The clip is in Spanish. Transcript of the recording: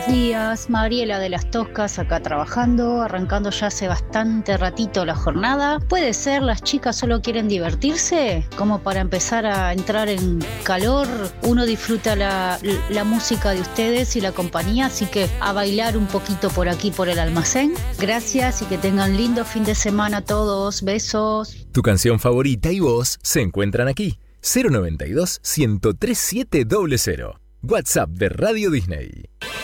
días, Mariela de las Toscas acá trabajando, arrancando ya hace bastante ratito la jornada. ¿Puede ser las chicas solo quieren divertirse? Como para empezar a entrar en calor, uno disfruta la música de ustedes y la compañía, así que a bailar un poquito por aquí por el almacén. Gracias y que tengan lindo fin de semana todos. Besos. Tu canción favorita y vos se encuentran aquí. 092-103700. WhatsApp de Radio Disney.